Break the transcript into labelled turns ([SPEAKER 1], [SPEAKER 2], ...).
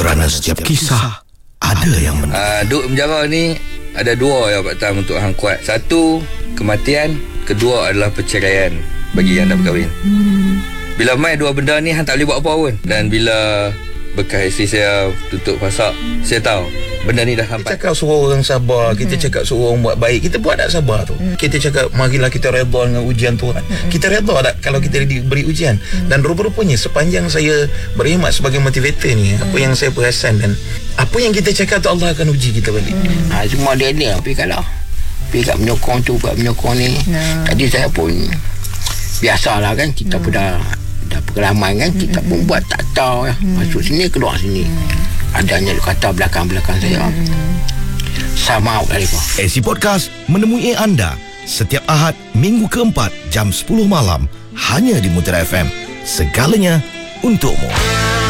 [SPEAKER 1] Kerana setiap kisah ada yang benar.
[SPEAKER 2] Duduk penjara ni ada dua yang Pak Tam untuk hang kuat. Satu, kematian. Kedua adalah perceraian bagi yang dah berkahwin. Bila main dua benda ni, hang tak boleh buat apa pun. Dan bila bekas isteri saya tutup pasak, saya tahu benda ni dah sampai.
[SPEAKER 3] Kita cakap suruh orang sabar, kita cakap suruh orang buat baik, kita buat tak sabar tu. Kita cakap marilah kita redha dengan ujian Tuhan. Kita redha tak kalau kita diberi ujian. Dan rupa-rupanya sepanjang saya berkhidmat sebagai motivator ni, apa yang saya perasan dan apa yang kita cakap tu, Allah akan uji kita balik.
[SPEAKER 4] Semua dia pergi kalau pergi kat menyokong tu, kat menyokong ni. Tadi saya pun biasalah kan, kita pun dah pengalaman kan, kita pun buat tak tahu masuk sini keluar sini. Adanya kata belakang-belakang saya. Sama kali kau.
[SPEAKER 1] AC Podcast menemui anda setiap Ahad minggu keempat jam 10 malam hanya di Mutiara FM. Segalanya untukmu.